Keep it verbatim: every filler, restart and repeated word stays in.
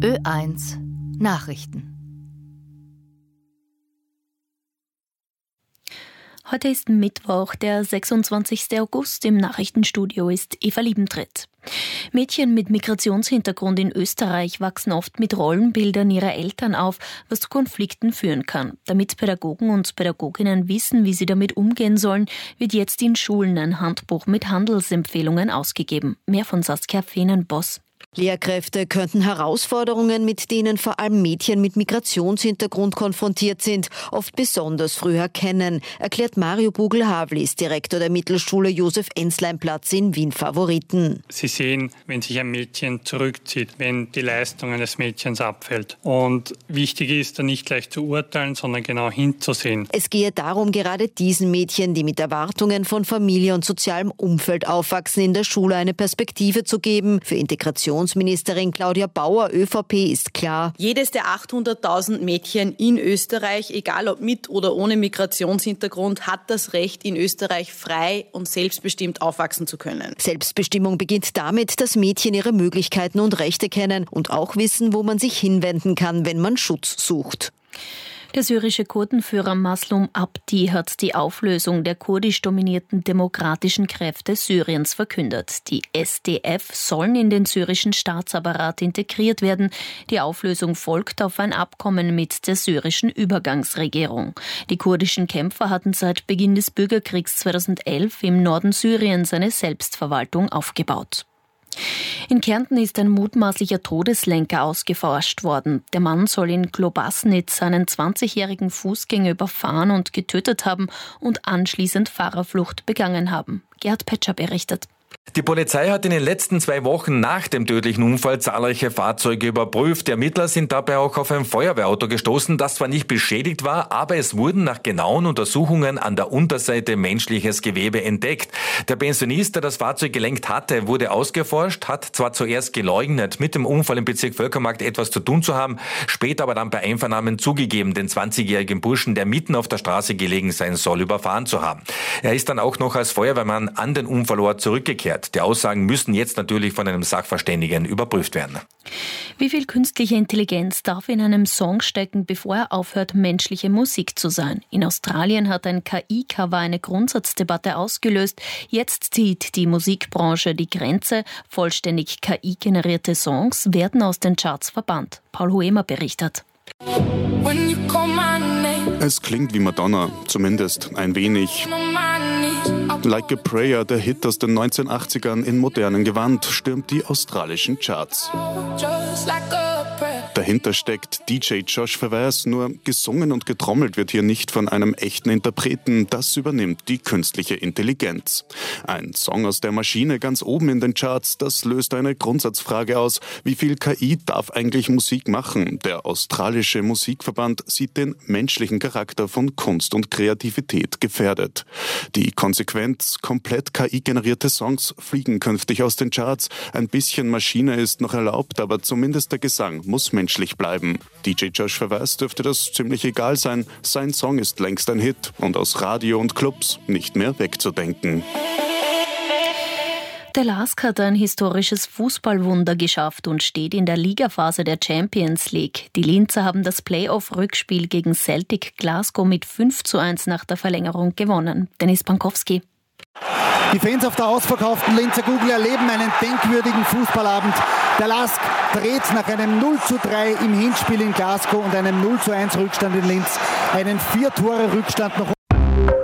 Ö eins Nachrichten. Heute ist Mittwoch, der sechsundzwanzigsten August. Im Nachrichtenstudio ist Eva Liebentritt. Mädchen mit Migrationshintergrund in Österreich wachsen oft mit Rollenbildern ihrer Eltern auf, was zu Konflikten führen kann. Damit Pädagogen und Pädagoginnen wissen, wie sie damit umgehen sollen, wird jetzt in Schulen ein Handbuch mit Handelsempfehlungen ausgegeben. Mehr von Saskia Feenenboss. Lehrkräfte könnten Herausforderungen, mit denen vor allem Mädchen mit Migrationshintergrund konfrontiert sind, oft besonders früh erkennen, erklärt Mario Bugel-Havlis, Direktor der Mittelschule Josef-Enslein-Platz in Wien-Favoriten. Sie sehen, wenn sich ein Mädchen zurückzieht, wenn die Leistung eines Mädchens abfällt. Und wichtig ist, da nicht gleich zu urteilen, sondern genau hinzusehen. Es gehe darum, gerade diesen Mädchen, die mit Erwartungen von Familie und sozialem Umfeld aufwachsen, in der Schule eine Perspektive zu geben. Für Integration Ministerin Claudia Bauer, ÖVP, ist klar: Jedes der achthunderttausend Mädchen in Österreich, egal ob mit oder ohne Migrationshintergrund, hat das Recht, in Österreich frei und selbstbestimmt aufwachsen zu können. Selbstbestimmung beginnt damit, dass Mädchen ihre Möglichkeiten und Rechte kennen und auch wissen, wo man sich hinwenden kann, wenn man Schutz sucht. Der syrische Kurdenführer Maslum Abdi hat die Auflösung der kurdisch dominierten demokratischen Kräfte Syriens verkündet. Die S D F sollen in den syrischen Staatsapparat integriert werden. Die Auflösung folgt auf ein Abkommen mit der syrischen Übergangsregierung. Die kurdischen Kämpfer hatten seit Beginn des Bürgerkriegs zweitausendelf im Norden Syriens eine Selbstverwaltung aufgebaut. In Kärnten ist ein mutmaßlicher Todeslenker ausgeforscht worden. Der Mann soll in Globasnitz einen zwanzigjährigen Fußgänger überfahren und getötet haben und anschließend Fahrerflucht begangen haben. Gerhard Petscher berichtet. Die Polizei hat in den letzten zwei Wochen nach dem tödlichen Unfall zahlreiche Fahrzeuge überprüft. Die Ermittler sind dabei auch auf ein Feuerwehrauto gestoßen, das zwar nicht beschädigt war, aber es wurden nach genauen Untersuchungen an der Unterseite menschliches Gewebe entdeckt. Der Pensionist, der das Fahrzeug gelenkt hatte, wurde ausgeforscht, hat zwar zuerst geleugnet, mit dem Unfall im Bezirk Völkermarkt etwas zu tun zu haben, später aber dann bei Einvernahmen zugegeben, den zwanzigjährigen Burschen, der mitten auf der Straße gelegen sein soll, überfahren zu haben. Er ist dann auch noch als Feuerwehrmann an den Unfallort zurückgekehrt. Die Aussagen müssen jetzt natürlich von einem Sachverständigen überprüft werden. Wie viel künstliche Intelligenz darf in einem Song stecken, bevor er aufhört, menschliche Musik zu sein? In Australien hat ein K I-Cover eine Grundsatzdebatte ausgelöst. Jetzt zieht die Musikbranche die Grenze. Vollständig K I-generierte Songs werden aus den Charts verbannt. Paul Huemer berichtet. Es klingt wie Madonna, zumindest ein wenig. Like a Prayer, der Hit aus den neunzehnhundertachtzigern in modernen Gewand, stürmt die australischen Charts. Dahinter steckt D J Josh Verwees, nur gesungen und getrommelt wird hier nicht von einem echten Interpreten, das übernimmt die künstliche Intelligenz. Ein Song aus der Maschine ganz oben in den Charts, das löst eine Grundsatzfrage aus: Wie viel K I darf eigentlich Musik machen? Der australische Musikverband sieht den menschlichen Charakter von Kunst und Kreativität gefährdet. Die Konsequenz: komplett K I-generierte Songs fliegen künftig aus den Charts. Ein bisschen Maschine ist noch erlaubt, aber zumindest der Gesang muss menschlich bleiben. D J Josh Verwees dürfte das ziemlich egal sein. Sein Song ist längst ein Hit und aus Radio und Clubs nicht mehr wegzudenken. Der LASK hat ein historisches Fußballwunder geschafft und steht in der Ligaphase der Champions League. Die Linzer haben das Playoff-Rückspiel gegen Celtic Glasgow mit fünf zu eins nach der Verlängerung gewonnen. Dennis Pankowski. Die Fans auf der ausverkauften Linzer Google erleben einen denkwürdigen Fußballabend. Der LASK dreht nach einem null zu drei im Hinspiel in Glasgow und einem null zu eins Rückstand in Linz einen vier Tore Rückstand noch